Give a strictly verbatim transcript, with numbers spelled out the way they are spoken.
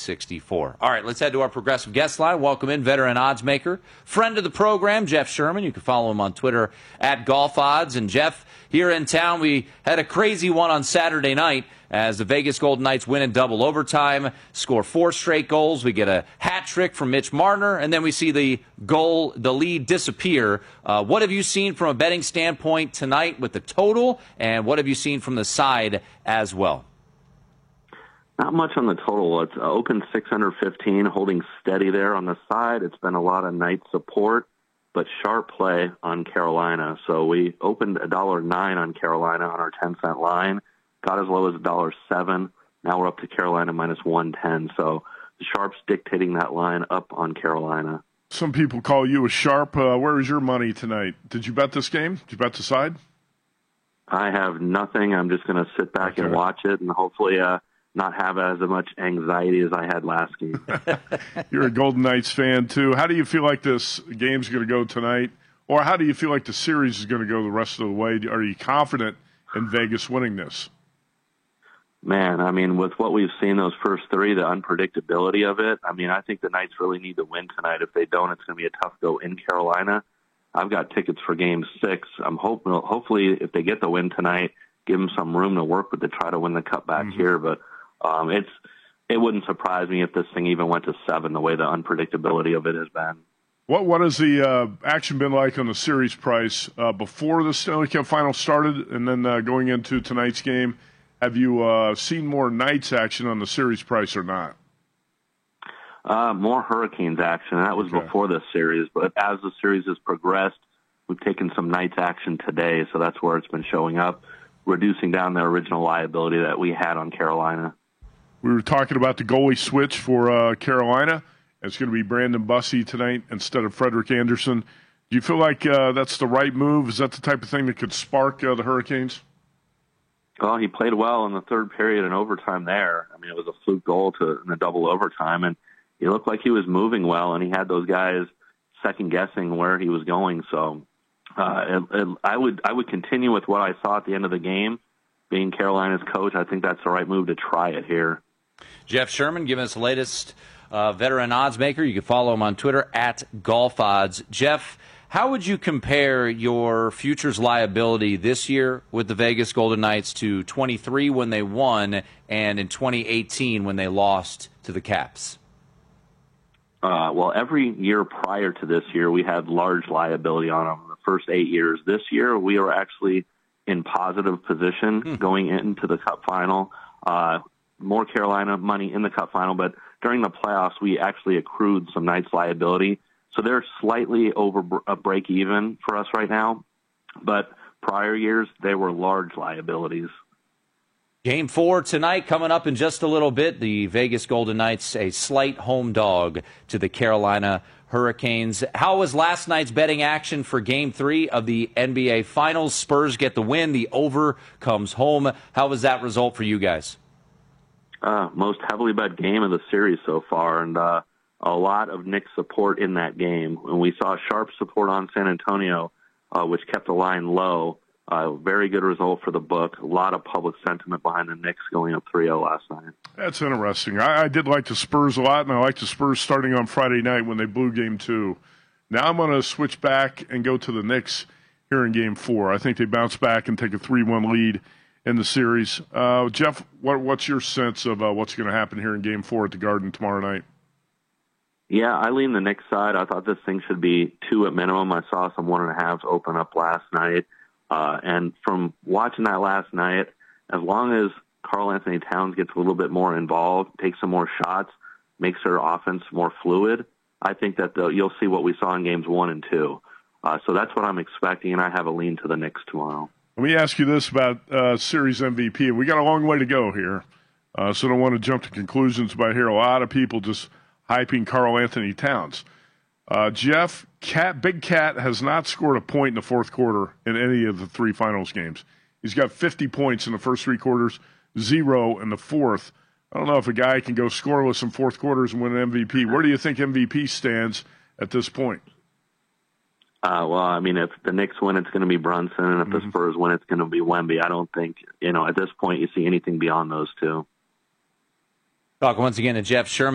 sixty-four. All right, let's head to our Progressive guest line. Welcome in veteran odds maker, friend of the program, Jeff Sherman. You can follow him on Twitter at Golf Odds. And Jeff, here in town, we had a crazy one on Saturday night as the Vegas Golden Knights win in double overtime, score four straight goals. We get a hat trick from Mitch Marner, and then we see the goal, the lead disappear. Uh, what have you seen from a betting standpoint tonight with the total, and what have you seen from the side as well? Not much on the total. It's open six fifteen, holding steady there on the side. It's been a lot of night support, but sharp play on Carolina. So we opened one dollar nine on Carolina on our ten cent line, got as low as one dollar seven. Now we're up to Carolina minus one ten. So the sharp's dictating that line up on Carolina. Some people call you a sharp. Uh, where is your money tonight? Did you bet this game? Did you bet the side? I have nothing. I'm just going to sit back okay. and watch it and hopefully uh, not have as much anxiety as I had last game. You're a Golden Knights fan, too. How do you feel like this game's going to go tonight? Or how do you feel like the series is going to go the rest of the way? Are you confident in Vegas winning this? Man, I mean, with what we've seen those first three, the unpredictability of it, I mean, I think the Knights really need to win tonight. If they don't, it's going to be a tough go in Carolina. I've got tickets for game six. I'm hoping, hopefully, if they get the win tonight, give them some room to work with to try to win the cup back mm-hmm. here. But um, it's it wouldn't surprise me if this thing even went to seven, the way the unpredictability of it has been. What what has the uh, action been like on the series price uh, before the Stanley Cup Final started, and then uh, going into tonight's game? Have you uh, seen more Knights action on the series price or not? Uh, more Hurricanes action. That was okay. before this series, but as the series has progressed, we've taken some Knights action today, so that's where it's been showing up, reducing down the original liability that we had on Carolina. We were talking about the goalie switch for uh, Carolina. It's going to be Brandon Bussey tonight instead of Frederick Anderson. Do you feel like uh, that's the right move? Is that the type of thing that could spark uh, the Hurricanes? Well, he played well in the third period and overtime there. I mean, it was a fluke goal to in the double overtime, and he looked like he was moving well, and he had those guys second-guessing where he was going. So uh, it, it, I would I would continue with what I saw at the end of the game. Being Carolina's coach, I think that's the right move to try it here. Jeff Sherman giving us the latest uh, veteran odds maker. You can follow him on Twitter at Golf Odds. Jeff, how would you compare your futures liability this year with the Vegas Golden Knights to twenty-three when they won and in twenty eighteen when they lost to the Caps? Uh, well, every year prior to this year, we had large liability on them. The first eight years. This year, we are actually in positive position hmm. going into the Cup final. Uh, more Carolina money in the Cup final, but during the playoffs, we actually accrued some Knights liability. So they're slightly over a break even for us right now. But prior years, they were large liabilities. Game four tonight coming up in just a little bit. The Vegas Golden Knights, a slight home dog to the Carolina Hurricanes. How was last night's betting action for Game three of the N B A Finals? Spurs get the win. The over comes home. How was that result for you guys? Uh, most heavily bet game of the series so far, and uh, a lot of Knicks support in that game. And we saw sharp support on San Antonio, uh, which kept the line low. Uh, very good result for the book. A lot of public sentiment behind the Knicks going up three oh last night. That's interesting. I, I did like the Spurs a lot, and I liked the Spurs starting on Friday night when they blew game two. Now I'm going to switch back and go to the Knicks here in game four. I think they bounce back and take a three one lead in the series. Uh, Jeff, what, what's your sense of uh, what's going to happen here in game four at the Garden tomorrow night? Yeah, I lean the Knicks side. I thought this thing should be two at minimum. I saw some one and a halves open up last night. Uh, and from watching that last night, as long as Karl Anthony Towns gets a little bit more involved, takes some more shots, makes their offense more fluid, I think that the, you'll see what we saw in games one and two. Uh, so that's what I'm expecting, and I have a lean to the Knicks tomorrow. Let me ask you this about uh, Series M V P. We got a long way to go here, uh, so I don't want to jump to conclusions, but I hear a lot of people just hyping Karl Anthony Towns. Uh, Jeff, Cat, Big Cat has not scored a point in the fourth quarter in any of the three finals games. He's got fifty points in the first three quarters, zero in the fourth. I don't know if a guy can go scoreless in fourth quarters and win an M V P. Where do you think M V P stands at this point? Uh, well, I mean, if the Knicks win, it's going to be Brunson, and if mm-hmm. the Spurs win, it's going to be Wemby. I don't think, you know, at this point you see anything beyond those two. Talk once again to Jeff Sherman.